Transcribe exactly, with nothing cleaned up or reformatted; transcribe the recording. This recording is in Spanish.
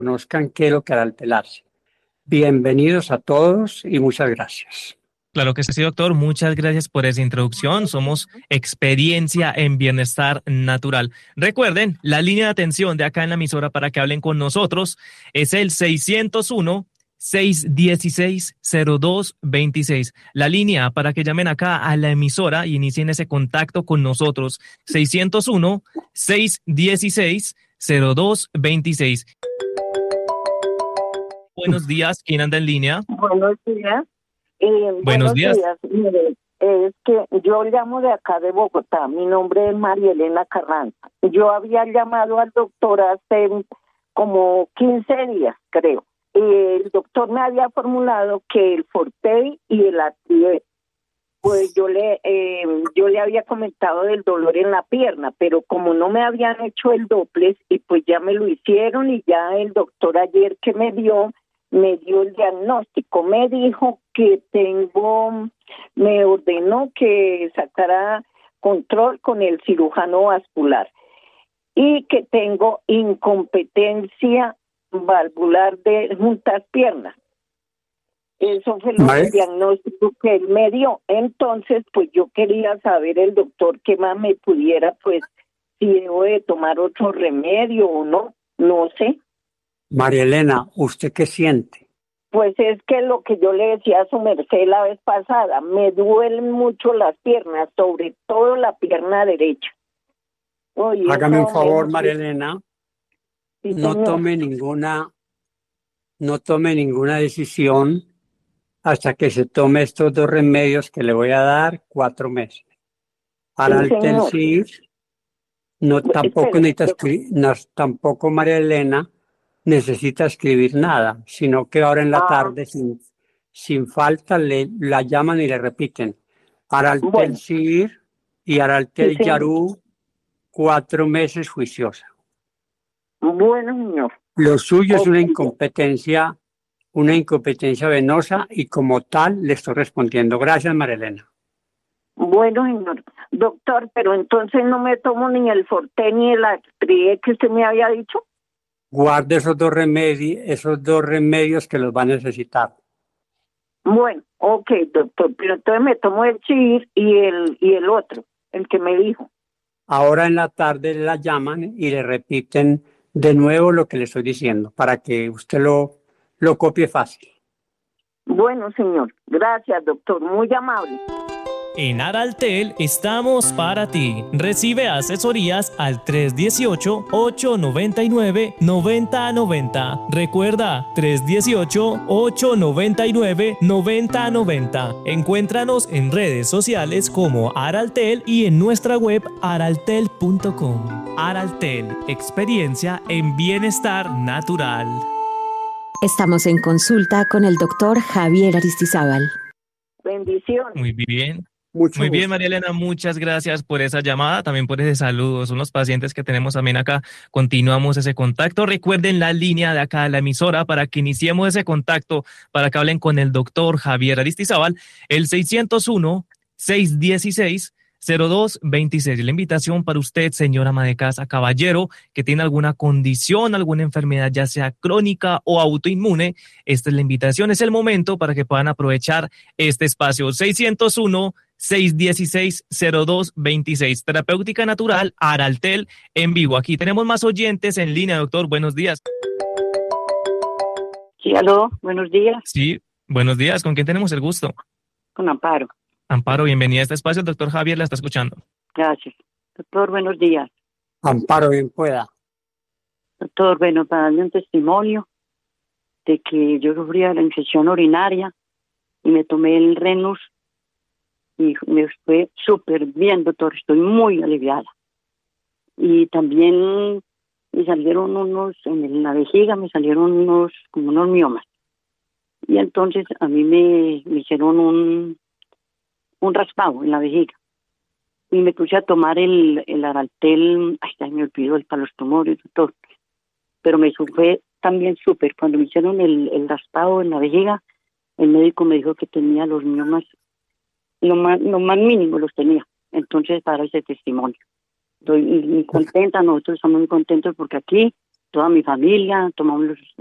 conozcan qué es lo que Araltel hace. Bienvenidos a todos y muchas gracias. Claro que sí, doctor. Muchas gracias por esa introducción. Somos Experiencia en Bienestar Natural. Recuerden, la línea de atención de acá en la emisora para que hablen con nosotros es el seiscientos uno, seiscientos dieciséis, cero dos veintiséis. La línea para que llamen acá a la emisora y inicien ese contacto con nosotros. seiscientos uno, seiscientos dieciséis, cero dos veintiséis. Buenos días. ¿Quién anda en línea? Buenos días. Eh, Buenos, buenos días. días. Mire, es que yo llamo de acá de Bogotá. Mi nombre es María Elena Carranza. Yo había llamado al doctor hace como quince días, creo. Y el doctor me había formulado que el Fortey y el Atriet, pues yo le eh, yo le había comentado del dolor en la pierna, pero como no me habían hecho el Doppler y pues ya me lo hicieron y ya el doctor ayer que me dio me dio el diagnóstico, me dijo que tengo, me ordenó que sacara control con el cirujano vascular y que tengo incompetencia valvular de juntas piernas. Eso fue lo el diagnóstico que él me dio. Entonces, pues yo quería saber el doctor qué más me pudiera, pues, si debo de tomar otro remedio o no, no sé. María Elena, ¿usted qué siente? Pues es que lo que yo le decía a su merced la vez pasada, me duelen mucho las piernas, sobre todo la pierna derecha. Oye, Hágame un eso favor, me- María Elena, Sí, no señor. tome ninguna, no tome ninguna decisión hasta que se tome estos dos remedios que le voy a dar cuatro meses. Araltel señor. sí, no tampoco Espere, necesita escribir, no, tampoco María Elena necesita escribir nada, sino que ahora en la ah, tarde sin, sin falta le la llaman y le repiten Araltel bueno, Sir y sí, Araltel señor. Yarú, cuatro meses juiciosa. Bueno, señor. Lo suyo es Ok. una incompetencia, una incompetencia venosa y como tal le estoy respondiendo. Gracias, María Elena. Bueno, señor. Doctor, pero entonces no me tomo ni el Forte ni el Atriet que usted me había dicho. Guarde esos dos remedios, esos dos remedios que los va a necesitar. Bueno, ok, doctor, pero entonces me tomo el Chir y el y el otro, el que me dijo. Ahora en la tarde la llaman y le repiten de nuevo lo que le estoy diciendo para que usted lo, lo copie fácil. Bueno, señor. Gracias, doctor. Muy amable. En Araltel estamos para ti. Recibe asesorías al tres uno ocho, ocho nueve nueve, nueve cero nueve cero. Recuerda, tres uno ocho, ocho nueve nueve, nueve cero nueve cero. Encuéntranos en redes sociales como Araltel y en nuestra web araltel punto com. Araltel, experiencia en bienestar natural. Estamos en consulta con el doctor Javier Aristizábal. Bendiciones. Muy bien. Mucho Muy bien, gusto. María Elena, muchas gracias por esa llamada, también por ese saludo. Son los pacientes que tenemos también acá. Continuamos ese contacto. Recuerden la línea de acá de la emisora para que iniciemos ese contacto, para que hablen con el doctor Javier Aristizábal, el seiscientos uno, seiscientos dieciséis, cero dos veintiséis. La invitación para usted, señora ama de casa, caballero, que tiene alguna condición, alguna enfermedad, ya sea crónica o autoinmune. Esta es la invitación, es el momento para que puedan aprovechar este espacio. seiscientos uno, seiscientos dieciséis, cero dos veintiséis. Terapéutica Natural, Araltel, en vivo. Aquí tenemos más oyentes en línea, doctor. Buenos días. Sí, aló, buenos días. Sí, buenos días. ¿Con quién tenemos el gusto? Con Amparo. Amparo, bienvenida a este espacio. El doctor Javier la está escuchando. Gracias. Doctor, buenos días. Amparo, bien pueda. Doctor, bueno, para darle un testimonio de que yo sufría la infección urinaria y me tomé el Renus y me fue súper bien, doctor. Estoy muy aliviada. Y también me salieron unos, en la vejiga me salieron unos, como unos miomas. Y entonces a mí me, me hicieron un, un raspado en la vejiga. Y me puse a tomar el, el Araltel, ay, ya me olvidó, el para los tumores, doctor. Pero me fue también súper. Cuando me hicieron el, el raspado en la vejiga, el médico me dijo que tenía los miomas, lo más, lo más mínimo los tenía. Entonces, para ese testimonio. Estoy muy contenta, nosotros estamos muy contentos porque aquí toda mi familia, tomamos los